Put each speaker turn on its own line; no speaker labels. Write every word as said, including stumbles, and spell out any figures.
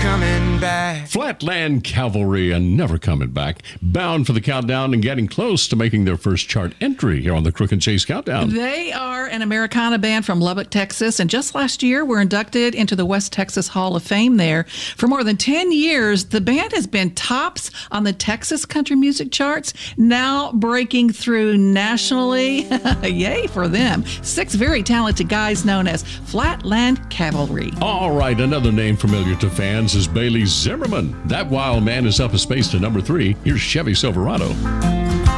coming back.
Flatland Cavalry and Never Coming Back, bound for the countdown and getting close to making their first chart entry here on the Crook and Chase Countdown.
They are an Americana band from Lubbock, Texas, and just last year were inducted into the West Texas Hall of Fame there. For more than ten years, the band has been tops on the Texas country music charts, now breaking through nationally. Yay for them. Six very talented guys known as Flatland Cavalry.
All right, another name familiar to fans is Bailey Zimmerman. That wild man is up a space to number three. Here's Chevy Silverado.